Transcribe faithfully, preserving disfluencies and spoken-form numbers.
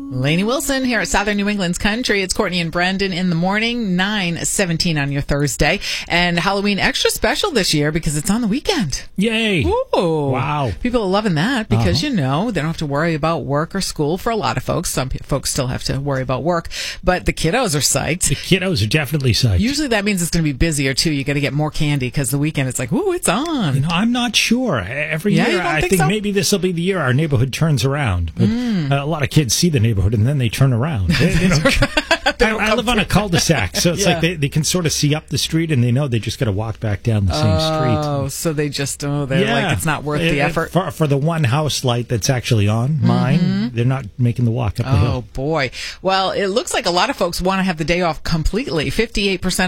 Lainey Wilson here at Southern New England's Country. It's Courtney and Brendan in the morning, nine seventeen on your Thursday. And Halloween extra special this year because it's on the weekend. Yay. Ooh. Wow. People are loving that because, Uh-huh. you know, they don't have to worry about work or school for a lot of folks. Some pe- folks still have to worry about work, but the kiddos are psyched. The kiddos are definitely psyched. Usually that means it's going to be busier, too. You got to get more candy because the weekend it's like, ooh, it's on. You know, I'm not sure. Every Yeah, you year, don't I think think so? maybe this will be the year our neighborhood turns around. But Mm. uh, a lot of kids see the neighborhood and then they turn around. They, they don't, I, I live on a cul-de-sac, so it's Yeah. like they, they can sort of see up the street and they know they just got to walk back down the same Oh, street. so they just, oh, they're like, it's not worth the Uh, effort. For, for the one house light that's actually on, mine, they're not making the walk up the Oh, hill. boy. Well, it looks like a lot of folks want to have the day off completely. fifty-eight percent